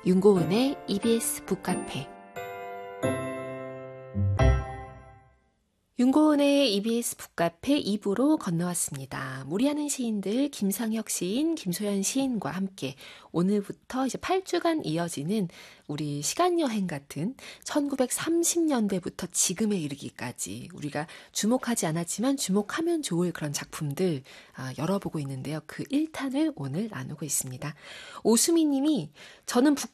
윤고은의 EBS 북카페. 윤고은의 EBS 북카페 2부로 건너왔습니다. 무리하는 시인들 김상혁 시인, 김소연 시인과 함께 오늘부터 이제 8주간 이어지는 우리 시간여행 같은 1930년대부터 지금에 이르기까지 우리가 주목하지 않았지만 주목하면 좋을 그런 작품들 열어보고 있는데요. 그 1탄을 오늘 나누고 있습니다. 오수미 님이 저는